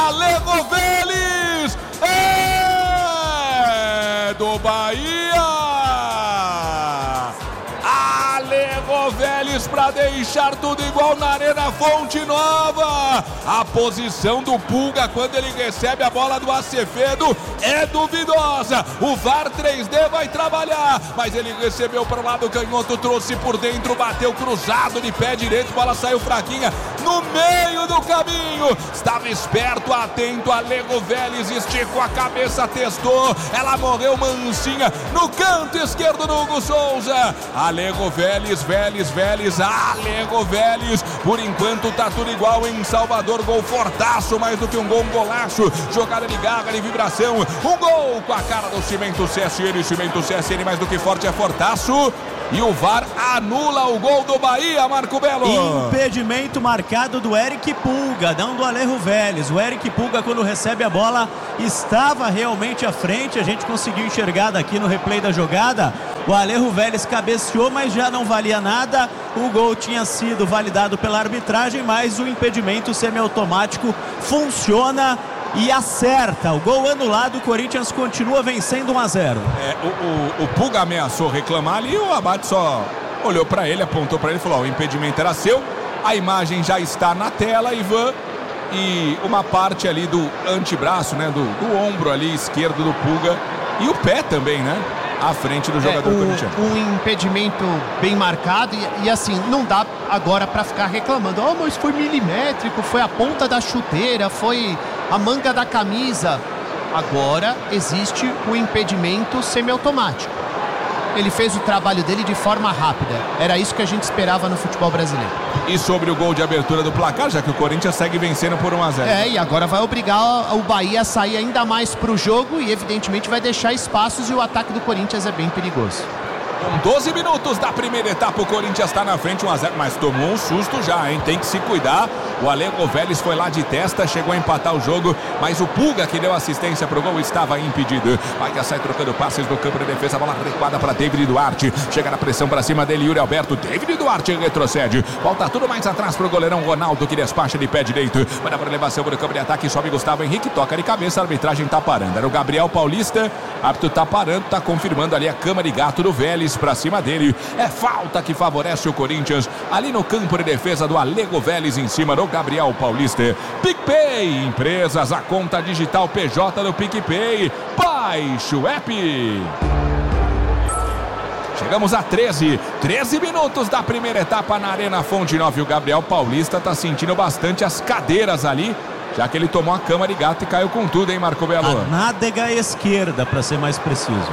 Alego Vélez é do Bahia. Alego Vélez para deixar tudo igual na Arena Fonte Nova. A posição do Pulga quando ele recebe a bola do Acevedo é duvidosa. O VAR 3D vai trabalhar, mas ele recebeu para o lado canhoto, trouxe por dentro, bateu cruzado de pé direito, bola saiu fraquinha no meio do caminho. Estava esperto, atento, Alego Vélez esticou a cabeça, testou, ela morreu mansinha no canto esquerdo do Hugo Souza. Alego Vélez, Alego Vélez. Por enquanto tá tudo igual em Salvador. Gol fortaço, mais do que um gol, um golaço. Jogada de garra, de vibração. Um gol com a cara do Cimento CSN. Cimento CSN mais do que forte, é fortaço. E o VAR anula o gol do Bahia, Marco Belo. Impedimento marcado do Eric Pulga, não do Alego Vélez. O Eric Pulga, quando recebe a bola, estava realmente à frente. A gente conseguiu enxergar daqui no replay da jogada. O Alego Vélez cabeceou, mas já não valia nada. O gol tinha sido validado pela arbitragem, mas o impedimento semiautomático funciona e acerta. O gol anulado, o Corinthians continua vencendo 1-0. O Pulga ameaçou reclamar ali, o Abate só olhou para ele, apontou para ele e falou: o impedimento era seu. A imagem já está na tela, Ivan, e uma parte ali do antebraço, né, do ombro ali esquerdo do Pulga, e o pé também, né, à frente do jogador corintiano. Um impedimento bem marcado e assim, não dá agora para ficar reclamando. Mas foi milimétrico, foi a ponta da chuteira, foi a manga da camisa. Agora existe o impedimento semiautomático. Ele fez o trabalho dele de forma rápida. Era isso que a gente esperava no futebol brasileiro. E sobre o gol de abertura do placar, já que o Corinthians segue vencendo por 1-0. E agora vai obrigar o Bahia a sair ainda mais para o jogo e evidentemente vai deixar espaços, e o ataque do Corinthians é bem perigoso. Com 12 minutos da primeira etapa, o Corinthians está na frente 1-0, mas tomou um susto já, hein? Tem que se cuidar. O Alego Vélez foi lá de testa, chegou a empatar o jogo, mas o Pulga, que deu assistência pro gol, estava impedido. Bahia sai trocando passes no campo de defesa, bola recuada para David Duarte. Chega na pressão para cima dele, Yuri Alberto. David Duarte retrocede. Volta tudo mais atrás pro goleirão Ronaldo, que despacha de pé direito. Manda para elevação para o campo de ataque, sobe Gustavo Henrique, toca de cabeça, a arbitragem tá parando. Era o Gabriel Paulista, árbitro tá parando, tá confirmando ali a cama de gato do Vélez pra cima dele. É falta que favorece o Corinthians ali no campo de defesa do Alego Vélez, em cima do Gabriel Paulista. PicPay, empresas, a conta digital PJ do PicPay. Baixe o app. Chegamos a 13 minutos da primeira etapa na Arena Fonte Nova. E o Gabriel Paulista tá sentindo bastante as cadeiras ali, já que ele tomou a cama de gato e caiu com tudo, hein, Marco Belo? A nádega esquerda, para ser mais preciso.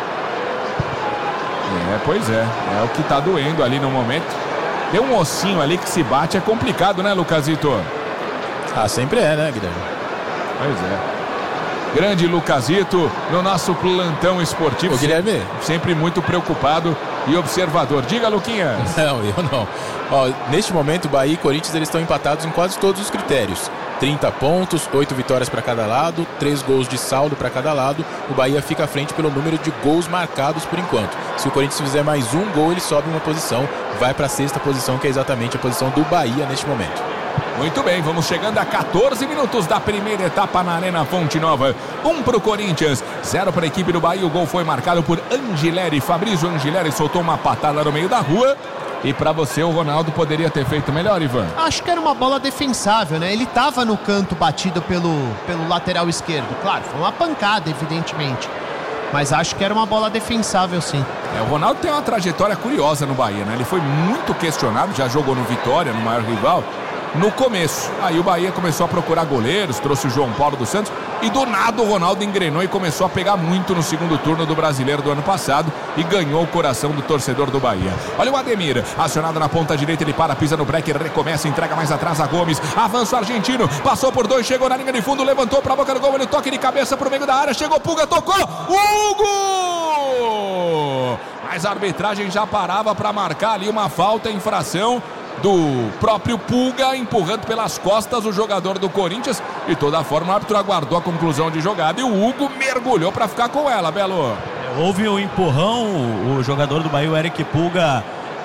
Pois é o que tá doendo ali no momento. Tem um ossinho ali que se bate, é complicado, né, Lucasito? Sempre é, né, Guilherme? Pois é. Grande Lucasito no nosso plantão esportivo. Ô, Guilherme, sempre muito preocupado e observador. Diga, Luquinhas. Não, eu não. Neste momento, Bahia e Corinthians, eles estão empatados em quase todos os critérios. 30 pontos, 8 vitórias para cada lado, 3 gols de saldo para cada lado. O Bahia fica à frente pelo número de gols marcados por enquanto. Se o Corinthians fizer mais um gol, ele sobe uma posição, vai para a 6ª posição, que é exatamente a posição do Bahia neste momento. Muito bem, vamos chegando a 14 minutos da primeira etapa na Arena Fonte Nova. 1 para o Corinthians, 0 para a equipe do Bahia. O gol foi marcado por Angileri. Fabrício Angileri soltou uma patada no meio da rua. E para você, o Ronaldo poderia ter feito melhor, Ivan? Acho que era uma bola defensável, né? Ele estava no canto batido pelo lateral esquerdo. Claro, foi uma pancada, evidentemente. Mas acho que era uma bola defensável, sim. O Ronaldo tem uma trajetória curiosa no Bahia, né? Ele foi muito questionado, já jogou no Vitória, no maior rival, no começo. Aí o Bahia começou a procurar goleiros, trouxe o João Paulo dos Santos, e do nada o Ronaldo engrenou e começou a pegar muito no segundo turno do Brasileiro do ano passado e ganhou o coração do torcedor do Bahia. Olha o Ademir, acionado na ponta direita, ele para, pisa no break, recomeça, entrega mais atrás a Gomes, avança o argentino, passou por 2, chegou na linha de fundo, levantou pra boca do gol, ele toque de cabeça pro meio da área, chegou Pulga, tocou, Hugo! Mas a arbitragem já parava para marcar ali uma falta, infração do próprio Pulga, empurrando pelas costas o jogador do Corinthians. De toda forma, o árbitro aguardou a conclusão de jogada e o Hugo mergulhou para ficar com ela, Belo. Houve um empurrão, o jogador do Bahia, o Eric Pulga,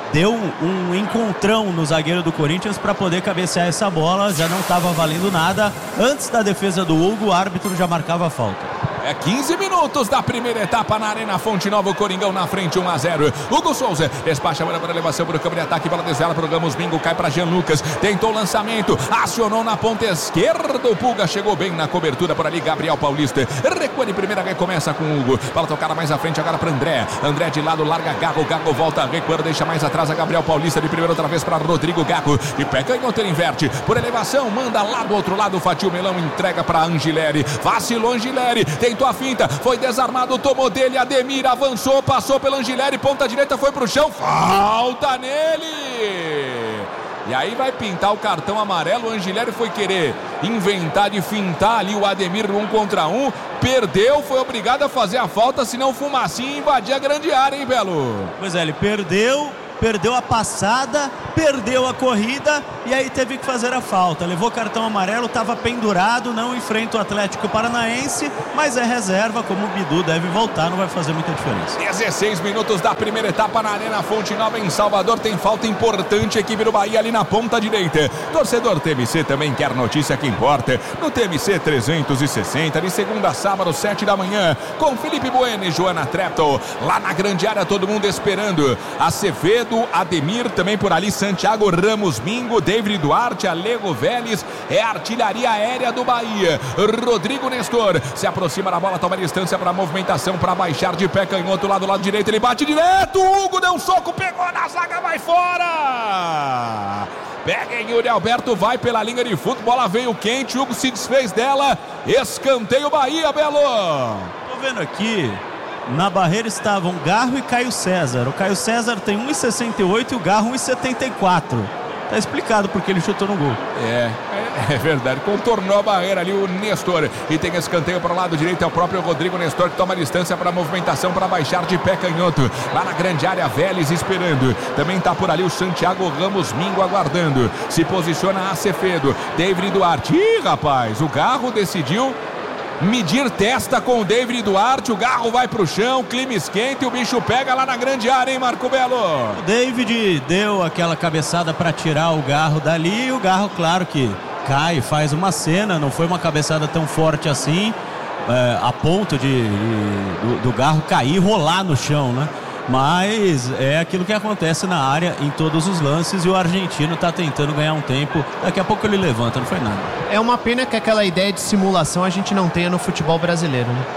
deu um encontrão no zagueiro do Corinthians para poder cabecear essa bola. Já não estava valendo nada. Antes da defesa do Hugo, o árbitro já marcava a falta. 15 minutos da primeira etapa na Arena Fonte Nova, o Coringão na frente, 1-0. Hugo Souza despacha a bola para elevação para o campo de ataque, bola desvela para o Gamos Bingo, cai para Jean Lucas, tentou o lançamento, acionou na ponta esquerda, o Pulga chegou bem na cobertura por ali, Gabriel Paulista, recua de primeira, recomeça com o Hugo, bola tocada mais à frente agora para André de lado, larga Gago volta, recuando, deixa mais atrás a Gabriel Paulista, de primeira outra vez para Rodrigo Gago, de pé canhoto ele inverte, por elevação, manda lá do outro lado, Fatil Melão entrega para Angileri, vacilou Angileri, tentou a finta, foi desarmado, tomou dele, Ademir avançou, passou pelo Angileri, ponta direita, foi pro chão, falta nele! E aí vai pintar o cartão amarelo, o Angileri foi querer inventar de fintar ali o Ademir 1 contra 1, perdeu, foi obrigado a fazer a falta, senão o Fumacinha invadia a grande área, hein, Belo? Pois é, ele perdeu a passada, perdeu a corrida e aí teve que fazer a falta. Levou cartão amarelo, estava pendurado, não enfrenta o Atlético Paranaense, mas é reserva, como o Bidu deve voltar, não vai fazer muita diferença. 16 minutos da primeira etapa na Arena Fonte Nova em Salvador, tem falta importante, equipe do Bahia ali na ponta direita. Torcedor TMC também quer notícia que importa, no TMC 360, de segunda a sábado, 7 da manhã, com Felipe Bueno e Joana Treptow, lá na grande área, todo mundo esperando. Acevedo, Ademir, também por ali, Santiago Ramos Mingo, David Duarte, Alego Vélez, é a artilharia aérea do Bahia. Rodrigo Nestor se aproxima da bola, toma distância para a movimentação, para baixar de pé canhoto lá do lado direito, ele bate direto, Hugo deu um soco, pegou na zaga, vai fora! Pega em Yuri Alberto, vai pela linha de fundo, bola veio quente, Hugo se desfez dela, escanteio Bahia, Belo! Tô vendo aqui, na barreira estavam Garro e Caio César. O Caio César tem 1,68 e o Garro 1,74. Tá explicado porque ele chutou no gol. É verdade, contornou a barreira ali o Nestor. E tem escanteio para o lado direito, é o próprio Rodrigo Nestor que toma distância para a movimentação, para baixar de pé canhoto. Lá na grande área, Vélez esperando. Também tá por ali o Santiago Ramos Mingo aguardando. Se posiciona Acevedo, David Duarte. Ih, rapaz, o Garro decidiu medir testa com o David Duarte, o Garro vai pro chão, clima esquenta e o bicho pega lá na grande área, hein, Marco Belo? O David deu aquela cabeçada para tirar o Garro dali e o Garro, claro que cai, faz uma cena, não foi uma cabeçada tão forte assim, a ponto do Garro cair e rolar no chão, né? Mas é aquilo que acontece na área em todos os lances e o argentino está tentando ganhar um tempo. Daqui a pouco ele levanta, não foi nada. É uma pena que aquela ideia de simulação a gente não tenha no futebol brasileiro, né?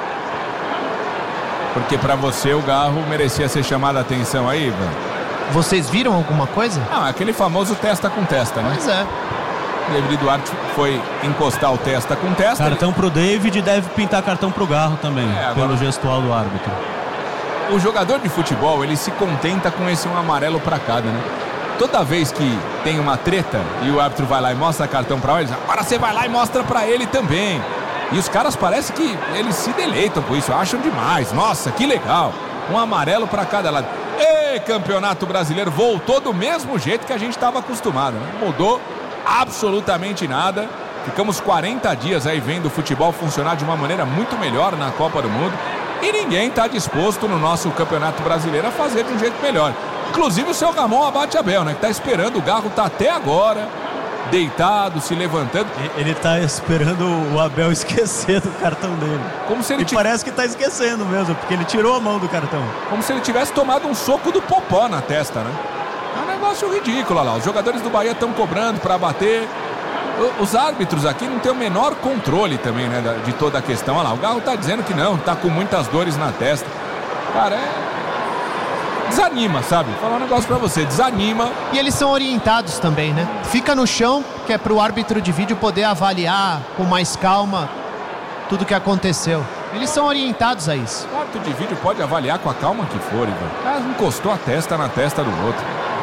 Porque para você o Garro merecia ser chamado a atenção aí, Ivan? Vocês viram alguma coisa? Não, aquele famoso testa com testa, né? Pois é. David Duarte foi encostar o testa com testa. Cartão pro David, deve pintar cartão pro Garro também, pelo gestual do árbitro. O jogador de futebol, ele se contenta com esse um amarelo para cada, né? Toda vez que tem uma treta e o árbitro vai lá e mostra cartão para eles, agora você vai lá e mostra para ele também. E os caras parece que eles se deleitam com isso, acham demais. Nossa, que legal. Um amarelo para cada lado. E Campeonato Brasileiro voltou do mesmo jeito que a gente estava acostumado, né? Mudou absolutamente nada. Ficamos 40 dias aí vendo o futebol funcionar de uma maneira muito melhor na Copa do Mundo. E ninguém está disposto no nosso Campeonato Brasileiro a fazer de um jeito melhor. Inclusive o seu Ramon Abate Abel, né? Que está esperando, o Garro está até agora deitado, se levantando. Ele está esperando o Abel esquecer do cartão dele. Como se ele parece que está esquecendo mesmo, porque ele tirou a mão do cartão. Como se ele tivesse tomado um soco do Popó na testa, né? É um negócio ridículo, olha lá. Os jogadores do Bahia estão cobrando para bater. Os árbitros aqui não tem o menor controle também, né, de toda a questão. Olha lá, o Garro tá dizendo que não, tá com muitas dores na testa. Cara, desanima, sabe? Vou falar um negócio pra você, desanima. E eles são orientados também, né? Fica no chão, que é pro árbitro de vídeo poder avaliar com mais calma tudo que aconteceu. Eles são orientados a isso. O árbitro de vídeo pode avaliar com a calma que for, Ivan. O cara encostou a testa na testa do outro.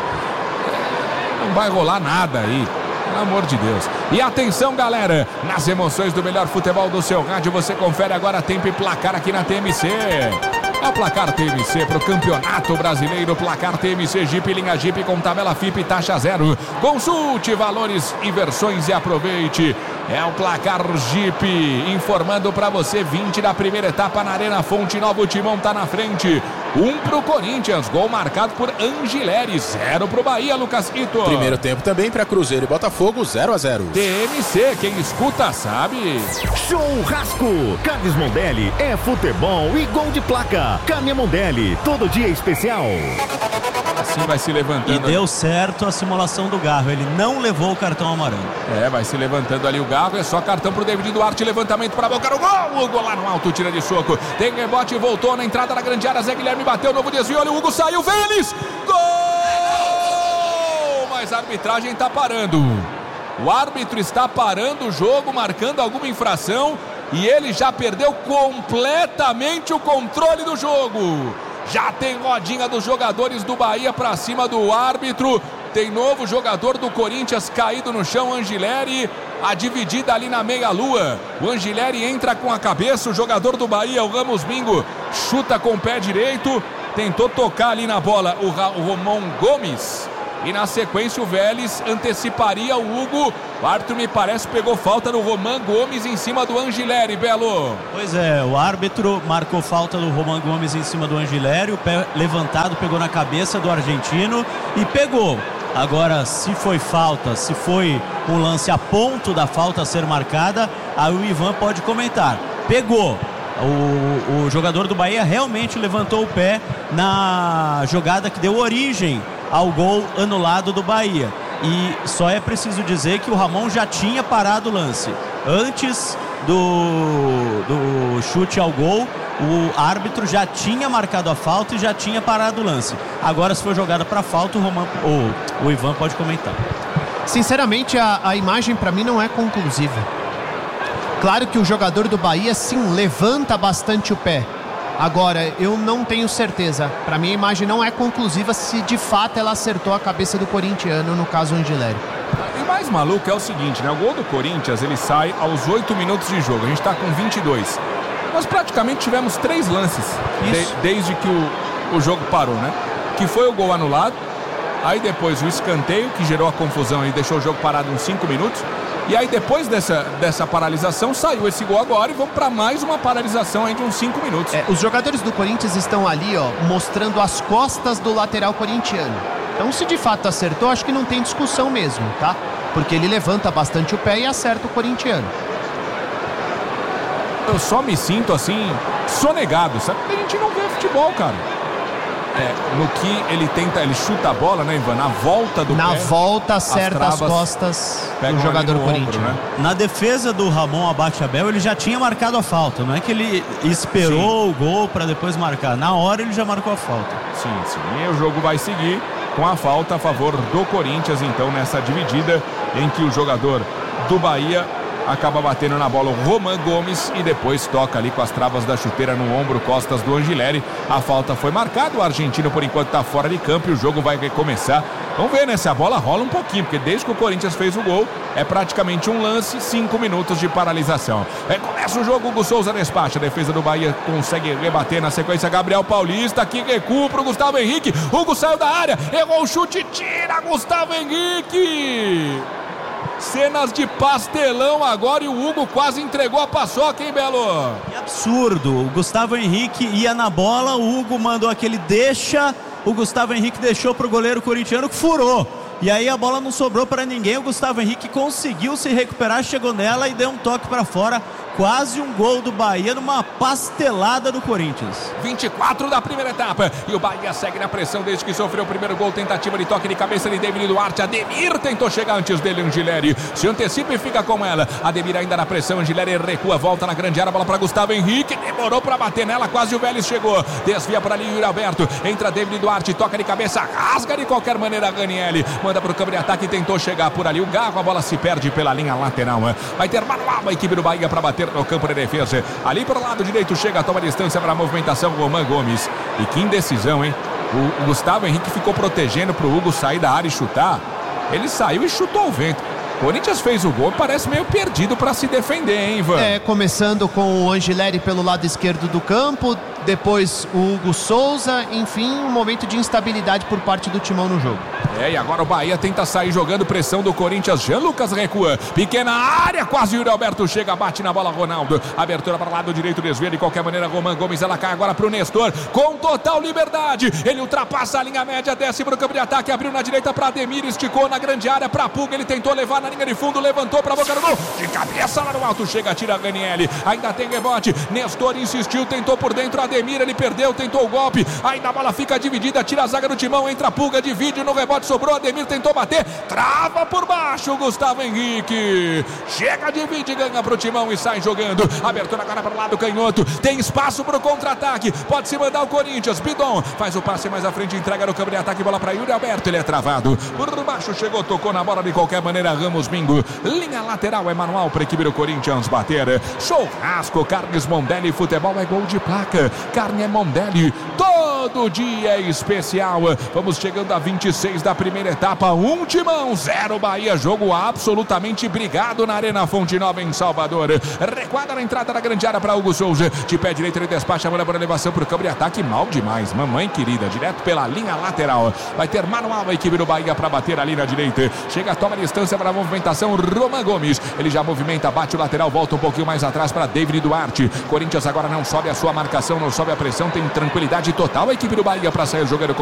Não vai rolar nada aí. Pelo amor de Deus. E atenção, galera, nas emoções do melhor futebol do seu rádio, você confere agora tempo e placar aqui na TMC. É o placar TMC para o Campeonato Brasileiro. Placar TMC Jeep, linha Jeep com tabela FIP, taxa zero. Consulte valores e versões e aproveite. É o placar Jeep informando para você, 20 da primeira etapa na Arena Fonte Nova. O Timão tá na frente. 1 pro Corinthians. Gol marcado por Angileri. 0 pro Bahia, Lucas Ito. Primeiro tempo também para Cruzeiro e Botafogo, 0-0. TMC, quem escuta sabe. Churrasco. Carnes Mondelli é futebol e gol de placa. Carne Mondelli, todo dia especial. Assim vai se levantando. E deu certo a simulação do Garro. Ele não levou o cartão amarelo. Vai se levantando ali o Garro. É só cartão pro David Duarte. Levantamento para boca no gol. O Hugo lá no alto, tira de soco. Tem rebote, voltou na entrada da grande área. Zé Guilherme bateu, novo desvio. Olha o Hugo, saiu. Vélez! Gol! Mas a arbitragem tá parando. O árbitro está parando o jogo, marcando alguma infração. E ele já perdeu completamente o controle do jogo. Já tem rodinha dos jogadores do Bahia para cima do árbitro. Tem novo jogador do Corinthians caído no chão, Angileri. A dividida ali na meia-lua. O Angileri entra com a cabeça. O jogador do Bahia, o Ramos Bingo, chuta com o pé direito. Tentou tocar ali na bola o Romão Gomes. E na sequência o Vélez anteciparia o Hugo. O árbitro, me parece, pegou falta do Romão Gomes em cima do Angileri, Belo. Pois é, o árbitro marcou falta do Romão Gomes em cima do Angileri. O pé levantado pegou na cabeça do argentino e pegou. Agora, se foi falta, se foi um lance a ponto da falta ser marcada, aí o Ivan pode comentar. Pegou. O jogador do Bahia realmente levantou o pé na jogada que deu origem ao gol anulado do Bahia. E só é preciso dizer que o Ramon já tinha parado o lance. Antes do chute ao gol, o árbitro já tinha marcado a falta e já tinha parado o lance. Agora, se for jogada para falta, o Ivan pode comentar. Sinceramente, a imagem para mim não é conclusiva. Claro que o jogador do Bahia, sim, levanta bastante o pé. Agora, eu não tenho certeza. Para mim, a imagem não é conclusiva se de fato ela acertou a cabeça do corintiano, no caso, o Angileri. E mais maluco é o seguinte, né? O gol do Corinthians, ele sai aos 8 minutos de jogo. A gente tá com 22. Nós praticamente tivemos 3 lances desde que o jogo parou, né? Que foi o gol anulado. Aí depois o escanteio, que gerou a confusão e deixou o jogo parado uns 5 minutos. E aí depois dessa paralisação saiu esse gol agora e vamos para mais uma paralisação aí de uns 5 minutos. Os jogadores do Corinthians estão ali, ó, mostrando as costas do lateral corintiano. Então, se de fato acertou, acho que não tem discussão mesmo, tá? Porque ele levanta bastante o pé e acerta o corintiano. Eu só me sinto assim, sonegado, sabe? Porque a gente não vê futebol, cara. No que ele tenta, ele chuta a bola, né, Ivan? Na volta do pé. Na volta, acerta as costas do jogador corintiano. Né? Na defesa do Ramon Abate-Abel, ele já tinha marcado a falta. Não é que ele esperou o gol para depois marcar. Na hora ele já marcou a falta. Sim. E o jogo vai seguir com a falta a favor do Corinthians, então, nessa dividida em que o jogador do Bahia acaba batendo na bola o Romão Gomes e depois toca ali com as travas da chuteira no ombro, costas do Angileri. A falta foi marcada, o argentino por enquanto está fora de campo e o jogo vai recomeçar. Vamos ver, né, se a bola rola um pouquinho, porque desde que o Corinthians fez o gol, é praticamente um lance, 5 minutos de paralisação. Começa o jogo, Hugo Souza despacha, a defesa do Bahia consegue rebater na sequência, Gabriel Paulista, que recua pro Gustavo Henrique, Hugo saiu da área, errou o chute, tira Gustavo Henrique! Cenas de pastelão agora e o Hugo quase entregou a paçoca, hein, Belo? Que absurdo, o Gustavo Henrique ia na bola, o Hugo mandou aquele deixa, o Gustavo Henrique deixou pro goleiro corintiano que furou. E aí a bola não sobrou para ninguém, o Gustavo Henrique conseguiu se recuperar, chegou nela e deu um toque para fora. Quase um gol do Bahia numa pastelada do Corinthians. 24 da primeira etapa. E o Bahia segue na pressão desde que sofreu o primeiro gol. Tentativa de toque de cabeça de David Duarte. Ademir tentou chegar antes dele, Angileri. Se antecipa e fica com ela. Ademir ainda na pressão. Angileri recua, volta na grande área. Bola para Gustavo Henrique. Demorou para bater nela. Quase o Vélez chegou. Desvia para ali o Yuri Alberto. Entra David Duarte. Toca de cabeça. Rasga de qualquer maneira Ranieri. Manda para o campo de ataque. Tentou chegar por ali. O Garro. A bola se perde pela linha lateral. Vai ter manual a equipe do Bahia para bater no campo de defesa. Ali para o lado direito chega, toma distância para a movimentação Romão Gomes. E que indecisão, hein? O Gustavo Henrique ficou protegendo para o Hugo sair da área e chutar. Ele saiu e chutou ao vento. O Corinthians fez o gol e parece meio perdido para se defender, hein, Ivan? Começando com o Angileri pelo lado esquerdo do campo. depois o Hugo Souza, enfim, um momento de instabilidade por parte do Timão no jogo. E agora o Bahia tenta sair jogando, pressão do Corinthians, Jean Lucas recua, pequena área, quase o Yuri Alberto chega, bate na bola Ronaldo, abertura para o lado direito, desvia de qualquer maneira, Roman Gomes, ela cai agora para o Nestor, com total liberdade, ele ultrapassa a linha média, desce para o campo de ataque, abriu na direita para Ademir, esticou na grande área para Pulga, ele tentou levar na linha de fundo, levantou para a boca do gol, de cabeça lá no alto, chega, tira Ranieri, ainda tem rebote, Nestor insistiu, tentou por dentro, Ademir, ele perdeu, tentou o golpe, ainda a bola fica dividida, tira a zaga do Timão, entra Pulga, divide no rebote, sobrou, Ademir tentou bater, trava por baixo, Gustavo Henrique, chega, divide, ganha pro Timão e sai jogando, abertura agora para o lado canhoto, tem espaço pro contra-ataque, pode se mandar o Corinthians, Bidon, faz o passe mais à frente, entrega no campo de ataque, bola para Yuri Alberto, ele é travado, por baixo chegou, tocou na bola de qualquer maneira, Ramos Bingo, linha lateral é manual para a equipe do Corinthians bater, churrasco, Carnes Mondelli, futebol é gol de placa, carne é Mondelli, todo dia é especial, vamos chegando a 26 da primeira etapa, 1 Timão, 0 Bahia, jogo absolutamente brigado na Arena Fonte Nova em Salvador, recuada na entrada da grande área para Hugo Souza, de pé direito ele despacha a bola por elevação para o campo de ataque, mal demais, mamãe querida, direto pela linha lateral, vai ter manual a equipe do Bahia para bater ali na direita, chega, toma a distância para a movimentação, Roman Gomes, ele já movimenta, bate o lateral, volta um pouquinho mais atrás para David Duarte, Corinthians agora não sobe a sua marcação, não sobe a pressão, tem tranquilidade total a equipe do Bahia para sair jogando com